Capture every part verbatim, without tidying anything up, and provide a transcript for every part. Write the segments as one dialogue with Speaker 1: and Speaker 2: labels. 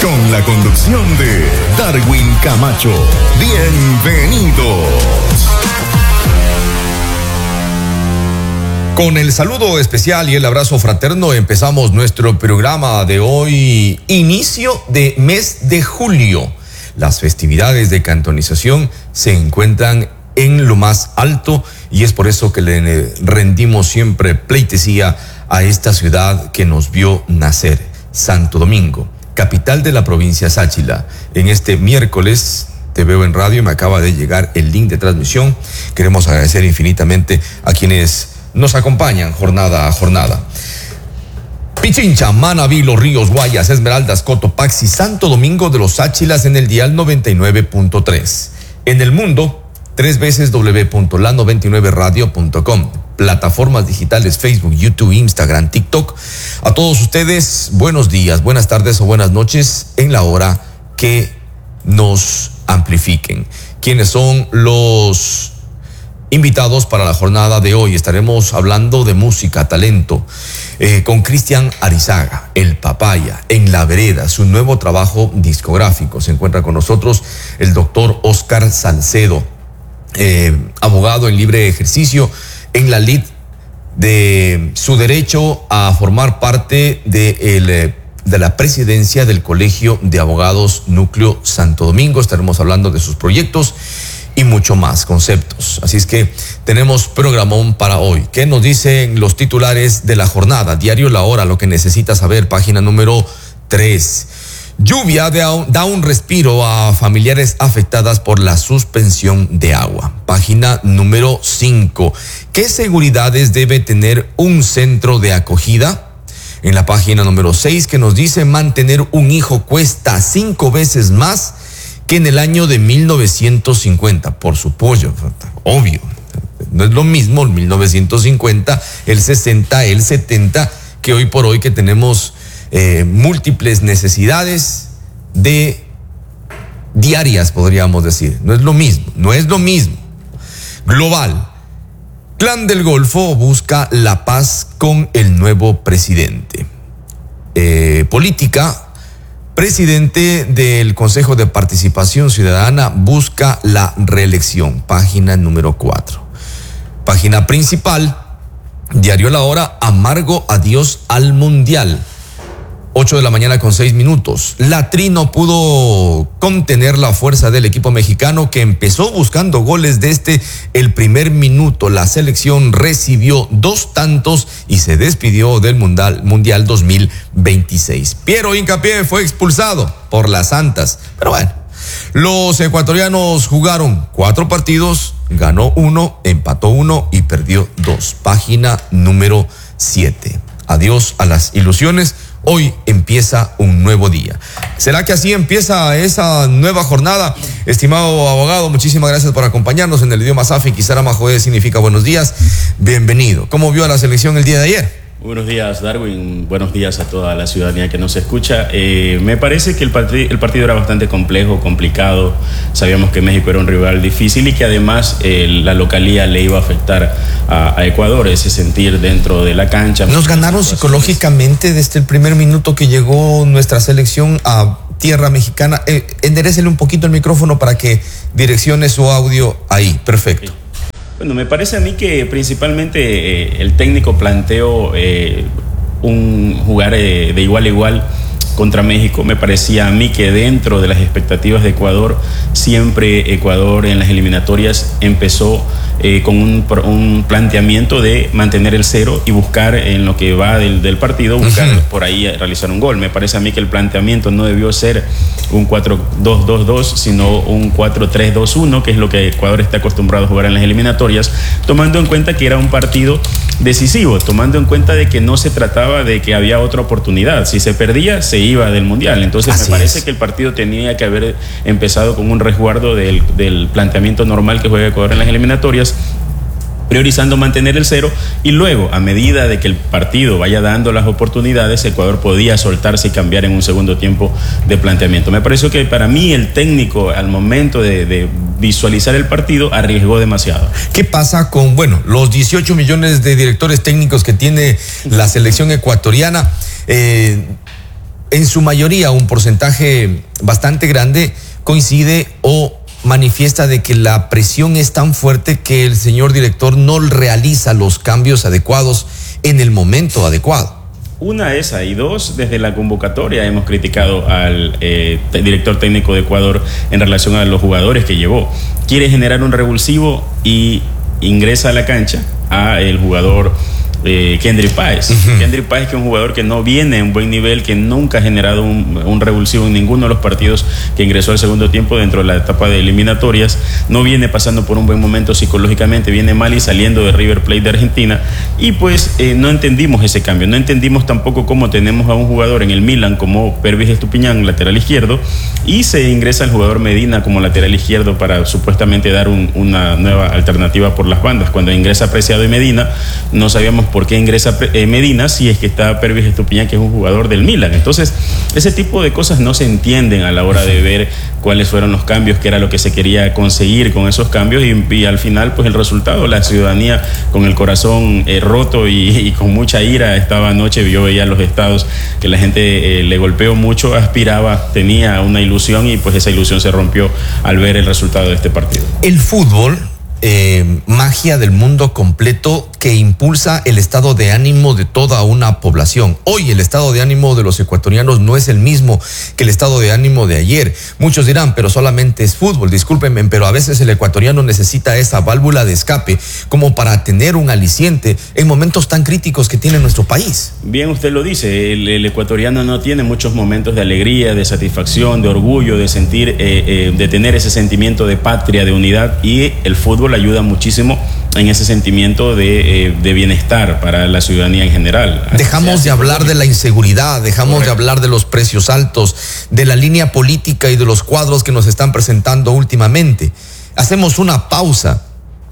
Speaker 1: con la conducción de Darwin Camacho. Bienvenidos. Con el saludo especial y el abrazo fraterno empezamos nuestro programa de hoy, inicio de mes de julio. Las festividades de cantonización se encuentran en lo más alto y es por eso que le rendimos siempre pleitesía a esta ciudad que nos vio nacer, Santo Domingo, capital de la provincia Sáchila. En este miércoles te veo en radio y me acaba de llegar el link de transmisión. Queremos agradecer infinitamente a quienes nos acompañan jornada a jornada. Pichincha, Manabí, Los Ríos, Guayas, Esmeraldas, Cotopaxi, Santo Domingo de los Sáchilas en el dial noventa y nueve punto tres. En el mundo, tres veces w punto la noventa y nueve radio punto com. Plataformas digitales, Facebook, YouTube, Instagram, TikTok. A todos ustedes, buenos días, buenas tardes o buenas noches en la hora que nos amplifiquen. ¿Quiénes son los invitados para la jornada de hoy? Estaremos hablando de música, talento, eh, con Cristian Arizaga, El Papaya, En la Vereda, su nuevo trabajo discográfico. Se encuentra con nosotros el doctor Oscar Salcedo, eh, abogado en libre ejercicio, en la lid de su derecho a formar parte de, el, de la presidencia del Colegio de Abogados Núcleo Santo Domingo. Estaremos hablando de sus proyectos y mucho más, conceptos. Así es que tenemos programón para hoy. ¿Qué nos dicen los titulares de la jornada? Diario La Hora, lo que necesitas saber, página número tres. Lluvia da un respiro a familiares afectadas por la suspensión de agua. Página número cinco. ¿Qué seguridades debe tener un centro de acogida? En la página número seis, que nos dice mantener un hijo cuesta cinco veces más que en el año de mil novecientos cincuenta. Por supuesto, obvio. No es lo mismo el mil novecientos cincuenta, el sesenta, el setenta, que hoy por hoy que tenemos eh, múltiples necesidades de diarias, podríamos decir. No es lo mismo, no es lo mismo. Global. Clan del Golfo busca la paz con el nuevo presidente. Eh, política. Presidente del Consejo de Participación Ciudadana busca la reelección. Página número cuatro. Página principal, Diario La Hora, amargo adiós al Mundial. ocho de la mañana con seis minutos. La Tri no pudo contener la fuerza del equipo mexicano que empezó buscando goles desde el primer minuto. La selección recibió dos tantos y se despidió del Mundial, mundial dos mil veintiséis. Piero Hincapié fue expulsado por las Santas. Pero bueno, los ecuatorianos jugaron cuatro partidos, ganó uno, empató uno y perdió dos. Página número siete. Adiós a las ilusiones. Hoy empieza un nuevo día. ¿Será que así empieza esa nueva jornada? Estimado abogado, muchísimas gracias por acompañarnos en el idioma Safi. Kisara Majoe significa buenos días. Bienvenido. ¿Cómo vio a la selección el día de ayer?
Speaker 2: Buenos días, Darwin. Buenos días a toda la ciudadanía que nos escucha. Eh, me parece que el, partid- el partido era bastante complejo, complicado. Sabíamos que México era un rival difícil y que además eh, la localía le iba a afectar a, a Ecuador, ese sentir dentro de la cancha.
Speaker 1: Nos ganaron psicológicamente desde el primer minuto que llegó nuestra selección a tierra mexicana. Eh, enderécele un poquito el micrófono para que direccione su audio ahí. Perfecto.
Speaker 2: Okay. Bueno, me parece a mí que principalmente eh, el técnico planteó eh, un jugar eh, de igual a igual contra México. Me parecía a mí que dentro de las expectativas de Ecuador, siempre Ecuador en las eliminatorias empezó eh, con un, un planteamiento de mantener el cero y buscar en lo que va del, del partido, buscar uh-huh. por ahí realizar un gol. Me parece a mí que el planteamiento no debió ser un cuatro dos dos dos, sino un cuatro tres dos uno, que es lo que Ecuador está acostumbrado a jugar en las eliminatorias, tomando en cuenta que era un partido decisivo, tomando en cuenta de que no se trataba de que había otra oportunidad. Si se perdía, se iba del Mundial. Entonces Así me parece es. que el partido tenía que haber empezado con un resguardo del, del planteamiento normal que juega Ecuador en las eliminatorias, priorizando mantener el cero, y luego, a medida de que el partido vaya dando las oportunidades, Ecuador podía soltarse y cambiar en un segundo tiempo de planteamiento. Me pareció que para mí el técnico, al momento de, de visualizar el partido, arriesgó demasiado.
Speaker 1: ¿Qué pasa con, bueno, los dieciocho millones de directores técnicos que tiene la selección ecuatoriana? Eh, en su mayoría, un porcentaje bastante grande, coincide o manifiesta de que la presión es tan fuerte que el señor director no realiza los cambios adecuados en el momento adecuado.
Speaker 2: Una esa, y dos, desde la convocatoria hemos criticado al eh, director técnico de Ecuador en relación a los jugadores que llevó. Quiere generar un revulsivo y ingresa a la cancha a el jugador eh, Kendrick Páez. Uh-huh. Kendrick Páez, que es un jugador que no viene en buen nivel, que nunca ha generado un, un revulsivo en ninguno de los partidos que ingresó al segundo tiempo dentro de la etapa de eliminatorias, no viene pasando por un buen momento psicológicamente, viene mal y saliendo de River Plate de Argentina, y pues eh, no entendimos ese cambio, no entendimos tampoco cómo tenemos a un jugador en el Milan como Pervis Estupiñán, lateral izquierdo, y se ingresa el jugador Medina como lateral izquierdo para supuestamente dar un, una nueva alternativa por las bandas. Cuando ingresa Preciado y Medina, no sabíamos por qué ingresa eh, Medina si es que está Pervis Estupiñán, que es un jugador del Milan. Entonces, ese tipo de cosas no se entienden a la hora de ver cuáles fueron los cambios, qué era lo que se quería conseguir con esos cambios, y, y al final, pues el resultado, la ciudadanía con el corazón eh, roto y, y con mucha ira estaba anoche. Yo veía los estados que la gente eh, le golpeó mucho, aspiraba, tenía una ilusión, y pues esa ilusión se rompió al ver el resultado de este partido.
Speaker 1: El fútbol, eh, magia del mundo completo que impulsa el estado de ánimo de toda una población. Hoy el estado de ánimo de los ecuatorianos no es el mismo que el estado de ánimo de ayer. Muchos dirán, pero solamente es fútbol, discúlpenme, pero a veces el ecuatoriano necesita esa válvula de escape como para tener un aliciente en momentos tan críticos que tiene nuestro país.
Speaker 2: Bien, usted lo dice, el, el ecuatoriano no tiene muchos momentos de alegría, de satisfacción, de orgullo, de sentir, eh, eh, de tener ese sentimiento de patria, de unidad, y el fútbol ayuda muchísimo en ese sentimiento de, eh, de bienestar para la ciudadanía en general.
Speaker 1: Dejamos de hablar de la inseguridad, dejamos Correcto. de hablar de los precios altos, de la línea política y de los cuadros que nos están presentando últimamente. Hacemos una pausa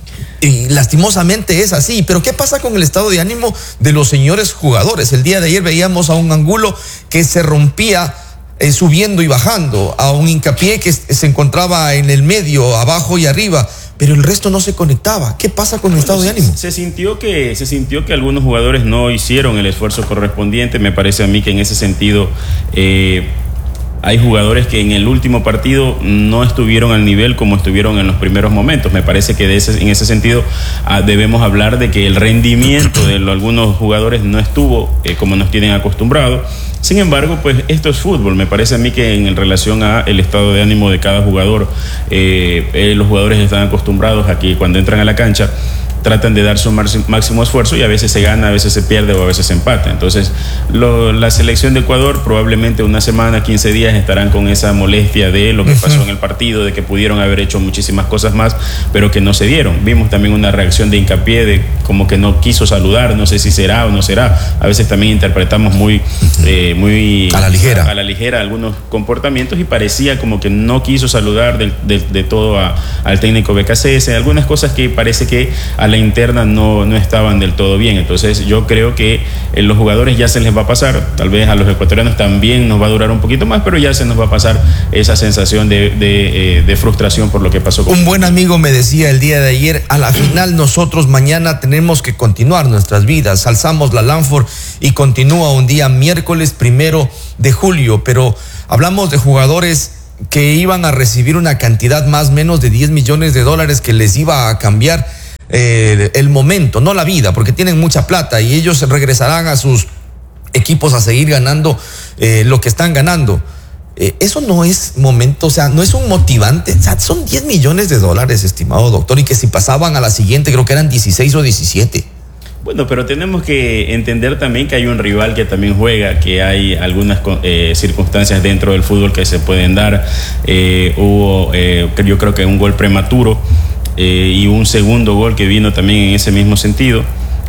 Speaker 1: y lastimosamente es así. Pero ¿qué pasa con el estado de ánimo de los señores jugadores? El día de ayer veíamos a un Angulo que se rompía eh, subiendo y bajando, a un Hincapié que se encontraba en el medio, abajo y arriba, pero el resto no se conectaba. ¿Qué pasa con el estado de ánimo?
Speaker 2: Se sintió que, se sintió que algunos jugadores no hicieron el esfuerzo correspondiente. Me parece a mí que en ese sentido eh, hay jugadores que en el último partido no estuvieron al nivel como estuvieron en los primeros momentos. Me parece que de ese, en ese sentido ah, debemos hablar de que el rendimiento de lo, algunos jugadores no estuvo eh, como nos tienen acostumbrados. Sin embargo, pues esto es fútbol. Me parece a mí que en relación a el estado de ánimo de cada jugador, eh, eh, los jugadores están acostumbrados a que cuando entran a la cancha tratan de dar su máximo esfuerzo, y a veces se gana, a veces se pierde o a veces se empata. Entonces, lo, la selección de Ecuador probablemente una semana, quince días estarán con esa molestia de lo que pasó en el partido, de que pudieron haber hecho muchísimas cosas más, pero que no se dieron. Vimos también una reacción de Hincapié, de como que no quiso saludar, no sé si será o no será. A veces también interpretamos muy, eh, muy
Speaker 1: a la ligera,
Speaker 2: a, a la ligera algunos comportamientos, y parecía como que no quiso saludar de, de, de todo a, al técnico B K C S. Algunas cosas que parece que a la interna no, no estaban del todo bien. Entonces yo creo que a los jugadores ya se les va a pasar, tal vez a los ecuatorianos también nos va a durar un poquito más, pero ya se nos va a pasar esa sensación de, de, de frustración por lo que pasó con...
Speaker 1: Un buen amigo me decía el día de ayer, a la final nosotros mañana tenemos que continuar nuestras vidas, alzamos la Lanford y continúa un día miércoles primero de julio, pero hablamos de jugadores que iban a recibir una cantidad más o menos de diez millones de dólares que les iba a cambiar Eh, el momento, no la vida, porque tienen mucha plata y ellos regresarán a sus equipos a seguir ganando eh, lo que están ganando. Eh, eso no es momento, o sea, no es un motivante. O sea, son diez millones de dólares, estimado doctor, y que si pasaban a la siguiente creo que eran dieciséis o diecisiete.
Speaker 2: Bueno, pero tenemos que entender también que hay un rival que también juega, que hay algunas eh, circunstancias dentro del fútbol que se pueden dar. Eh, hubo, eh, yo creo que un gol prematuro, Eh, y un segundo gol que vino también en ese mismo sentido,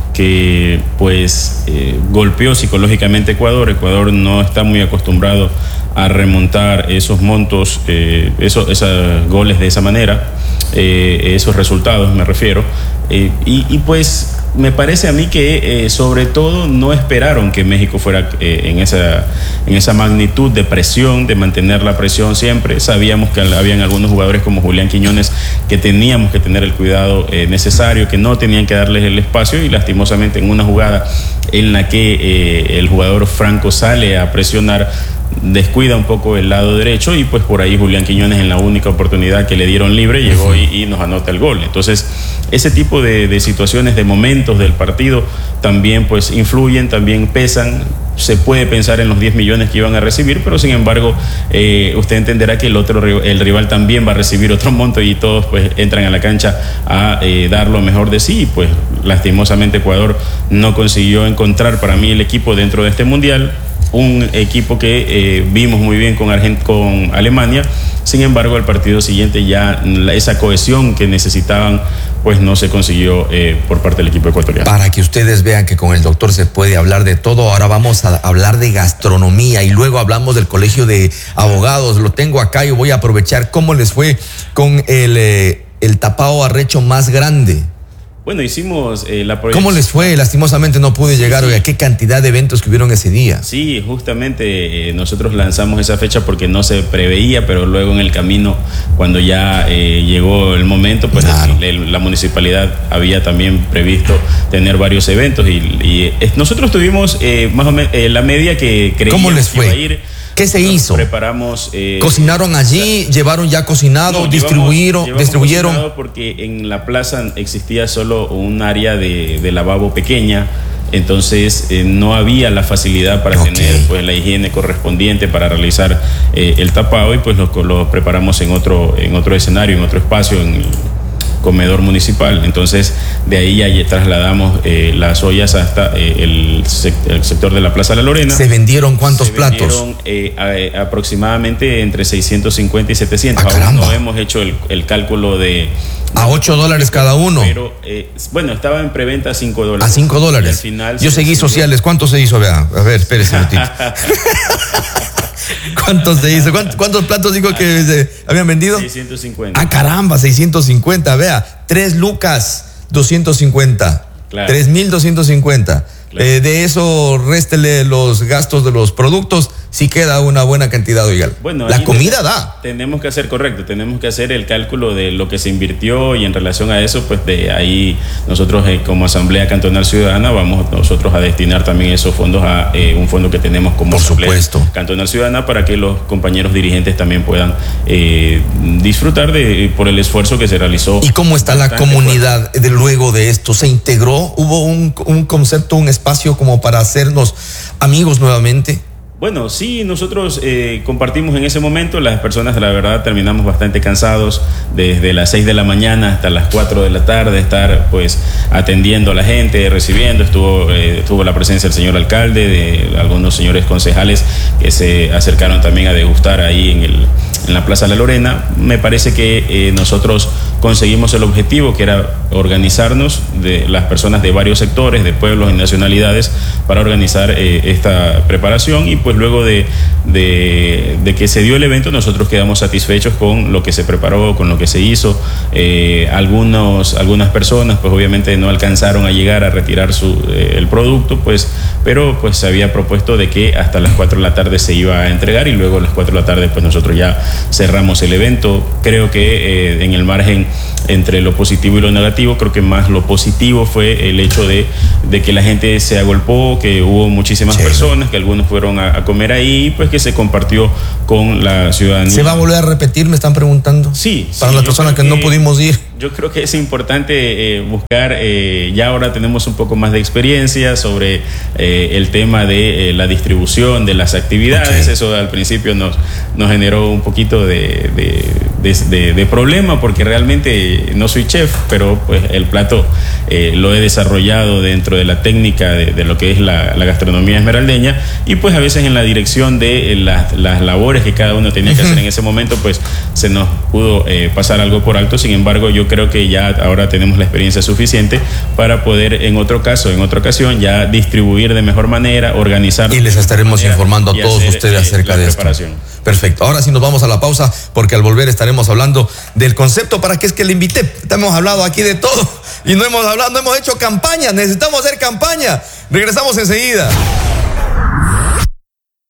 Speaker 2: que pues eh, golpeó psicológicamente a Ecuador. Ecuador no está muy acostumbrado a remontar esos montos, eh, esos, esos goles de esa manera, eh, esos resultados me refiero, eh, y, y pues me parece a mí que eh, sobre todo no esperaron que México fuera eh, en, esa, en esa magnitud de presión, de mantener la presión siempre. Sabíamos que habían algunos jugadores como Julián Quiñones que teníamos que tener el cuidado eh, necesario, que no tenían que darles el espacio, y lastimosamente en una jugada en la que eh, el jugador Franco sale a presionar, descuida un poco el lado derecho y pues por ahí Julián Quiñones en la única oportunidad que le dieron libre llegó y, y nos anota el gol. Entonces ese tipo de, de situaciones, de momentos del partido también pues influyen, también pesan. Se puede pensar en los diez millones que iban a recibir, pero sin embargo eh, usted entenderá que el otro el rival también va a recibir otro monto y todos pues entran a la cancha a eh, dar lo mejor de sí. Pues lastimosamente Ecuador no consiguió encontrar para mí el equipo dentro de este mundial, un equipo que eh, vimos muy bien con, Argent con Alemania. Sin embargo, al partido siguiente ya la, esa cohesión que necesitaban pues no se consiguió eh, por parte del equipo ecuatoriano.
Speaker 1: Para que ustedes vean que con el doctor se puede hablar de todo, ahora vamos a hablar de gastronomía y luego hablamos del colegio de abogados. Lo tengo acá y voy a aprovechar cómo les fue con el, eh, el tapao arrecho más grande.
Speaker 2: Bueno, hicimos eh, la proyección.
Speaker 1: ¿Cómo les fue? Lastimosamente no pude llegar. Sí, sí. Oiga, ¿qué cantidad de eventos que hubieron ese día?
Speaker 2: Sí, justamente eh, nosotros lanzamos esa fecha porque no se preveía, pero luego en el camino, cuando ya eh, llegó el momento, pues claro. el, el, la municipalidad había también previsto tener varios eventos y, y eh, nosotros tuvimos eh, más o menos eh, la media que creíamos.
Speaker 1: ¿Cómo les fue?
Speaker 2: Que iba a ir.
Speaker 1: ¿Qué se
Speaker 2: Nos
Speaker 1: hizo?
Speaker 2: Preparamos. Eh,
Speaker 1: ¿Cocinaron allí?
Speaker 2: o sea,
Speaker 1: ¿Llevaron ya cocinado?
Speaker 2: no,
Speaker 1: ¿Distribuyeron?
Speaker 2: Llevamos,
Speaker 1: ¿Distribuyeron?
Speaker 2: llevamos porque en la plaza existía solo un área de, de lavabo pequeña. Entonces eh, no había la facilidad para okay. tener pues la higiene correspondiente para realizar eh, el tapado y pues lo, lo preparamos en otro, en otro escenario, en otro espacio, en el comedor municipal. Entonces de ahí ya trasladamos eh, las ollas hasta eh, el, sec el sector de la Plaza La Lorena.
Speaker 1: ¿Se vendieron cuántos
Speaker 2: Se
Speaker 1: platos?
Speaker 2: vendieron eh, a, aproximadamente entre seiscientos cincuenta y setecientos.
Speaker 1: Ah,
Speaker 2: Aún no hemos hecho el, el cálculo de...
Speaker 1: A ocho dólares cada uno.
Speaker 2: Pero, eh, bueno, estaba en preventa a cinco dólares.
Speaker 1: A cinco dólares.
Speaker 2: Al final
Speaker 1: yo seguí sociales. ¿Cuánto se hizo? Vea, a ver, espérese un ratito. ¿Cuántos se hizo? ¿Cuántos, cuántos platos dijo que se habían vendido?
Speaker 2: seiscientos cincuenta.
Speaker 1: Ah, caramba, seiscientos cincuenta. Vea, tres lucas, doscientos cincuenta. Claro. tres mil doscientos cincuenta. Claro. Eh, de eso, réstele los gastos de los productos, sí queda una buena cantidad, oiga.
Speaker 2: Bueno,
Speaker 1: la comida da.
Speaker 2: Tenemos que hacer correcto, tenemos que hacer el cálculo de lo que se invirtió y en relación a eso, pues de ahí nosotros eh, como Asamblea Cantonal Ciudadana vamos nosotros a destinar también esos fondos a eh, un fondo que tenemos como
Speaker 1: Por
Speaker 2: Asamblea
Speaker 1: supuesto.
Speaker 2: Cantonal Ciudadana para que los compañeros dirigentes también puedan eh, disfrutar de por el esfuerzo que se realizó.
Speaker 1: ¿Y cómo está la comunidad de luego de esto? ¿Se integró? ¿Hubo un, un concepto, un espacio como para hacernos amigos nuevamente?
Speaker 2: Bueno, sí, nosotros eh, compartimos en ese momento, las personas la verdad terminamos bastante cansados desde las seis de la mañana hasta las cuatro de la tarde, estar pues atendiendo a la gente, recibiendo, estuvo, eh, estuvo la presencia del señor alcalde, de algunos señores concejales que se acercaron también a degustar ahí en, el, en la Plaza La Lorena. Me parece que eh, nosotros conseguimos el objetivo que era organizarnos de las personas de varios sectores, de pueblos y nacionalidades para organizar eh, esta preparación y pues luego de, de, de que se dio el evento nosotros quedamos satisfechos con lo que se preparó, con lo que se hizo. Eh, algunos, algunas personas pues obviamente no alcanzaron a llegar a retirar su, eh, el producto, pues, pero pues se había propuesto de que hasta las cuatro de la tarde se iba a entregar y luego a las cuatro de la tarde pues nosotros ya cerramos el evento. Creo que eh, en el margen entre lo positivo y lo negativo, creo que más lo positivo fue el hecho de, de que la gente se agolpó, que hubo muchísimas sí. personas, que algunos fueron a, a comer ahí, pues que se compartió con la ciudadanía.
Speaker 1: ¿Se va a volver a repetir? Me están preguntando.
Speaker 2: Sí.
Speaker 1: Para
Speaker 2: sí,
Speaker 1: las personas que, que no pudimos ir.
Speaker 2: Yo creo que es importante eh, buscar, eh, ya ahora tenemos un poco más de experiencia sobre eh, el tema de eh, la distribución de las actividades. Okay. Eso al principio nos, nos generó un poquito de, de, de, de, de problema porque realmente no soy chef, pero pues el plato eh, lo he desarrollado dentro de la técnica de, de lo que es la, la gastronomía esmeraldeña y pues a veces en la dirección de las, las labores que cada uno tenía que hacer en ese momento pues se nos pudo eh, pasar algo por alto. Sin embargo, yo creo que ya ahora tenemos la experiencia suficiente para poder en otro caso, en otra ocasión ya distribuir de mejor manera, organizar.
Speaker 1: Y les estaremos informando a todos
Speaker 2: hacer,
Speaker 1: ustedes
Speaker 2: eh,
Speaker 1: acerca de esto. Perfecto. Ahora sí nos vamos a la pausa porque al volver estaremos hablando del concepto para qué es que le invité. Hemos hablado aquí de todo y no hemos hablado, no hemos hecho campaña. Necesitamos hacer campaña. Regresamos enseguida.